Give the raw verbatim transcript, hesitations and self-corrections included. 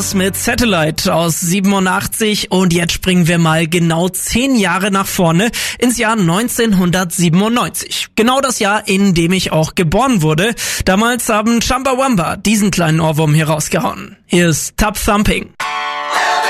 Mit Satellite aus siebenundachtzig und jetzt springen wir mal genau zehn Jahre nach vorne ins Jahr neunzehnhundertsiebenundneunzig. Genau das Jahr, in dem ich auch geboren wurde. Damals haben Chumbawamba diesen kleinen Ohrwurm hier rausgehauen. Hier ist Tub Thumping.